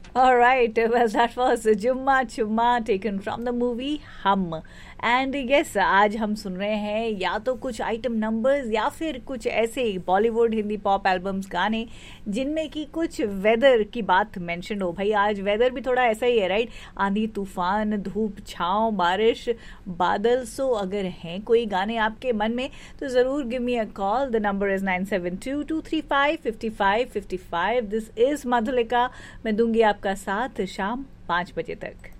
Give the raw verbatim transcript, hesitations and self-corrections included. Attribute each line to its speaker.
Speaker 1: All right, well, that was Jumma Chumma taken from the movie Hum. And yes आज हम सुन रहे हैं या तो कुछ आइटम नंबर्स या फिर कुछ ऐसे बॉलीवुड हिंदी पॉप एल्बम्स गाने जिनमें कि कुछ वेदर की बात मेंशन हो। भाई आज वेदर भी थोड़ा ऐसा ही है, राइट? आंधी तूफान, धूप छांव, बारिश, बादल। सो अगर हैं कोई गाने आपके मन में तो ज़रूर give me a call. The number is nine seven to to three five fifty five fifty five. This is Madhulika. मैं दूंगी आपका साथ शाम पाँच बजे तक।